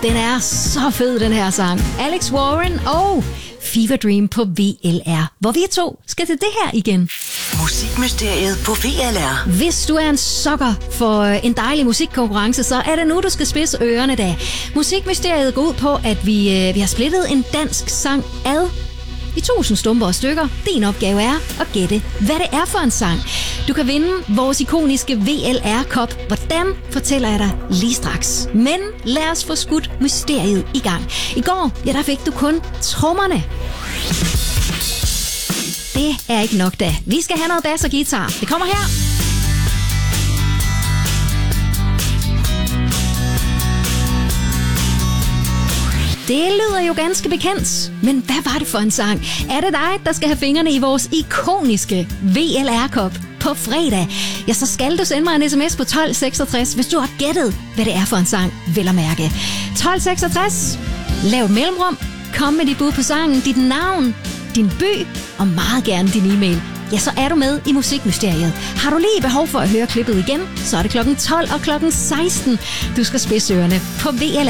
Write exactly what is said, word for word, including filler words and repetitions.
Den er så fed, den her sang. Alex Warren og Fever Dream på V L R, hvor vi to skal til det her igen. Musikmysteriet på V L R. Hvis du er en sokker for en dejlig musikkonkurrence, så er det nu, du skal spidse ørerne da. Musikmysteriet går ud på, at vi, øh, vi har splittet en dansk sang ad i tusind stumper og stykker. Din opgave er at gætte, hvad det er for en sang. Du kan vinde vores ikoniske V L R-kop. Hvordan, fortæller jeg dig lige straks. Men lad os få skudt mysteriet i gang. I går, ja, der fik du kun trommerne. Det er ikke nok da. Vi skal have noget bass og guitar. Det kommer her. Det lyder jo ganske bekendt, men hvad var det for en sang? Er det dig, der skal have fingrene i vores ikoniske V L R-kop på fredag? Ja, så skal du sende mig en sms på tolv seksogtres, hvis du har gættet, hvad det er for en sang, vel at mærke. tolv seksogtres, lav et mellemrum, kom med dit bud på sangen, dit navn, din by og meget gerne din e-mail. Ja, så er du med i Musikmysteriet. Har du lige behov for at høre klippet igen, så er det klokken tolv og klokken seksten. Du skal spidse ørerne på V L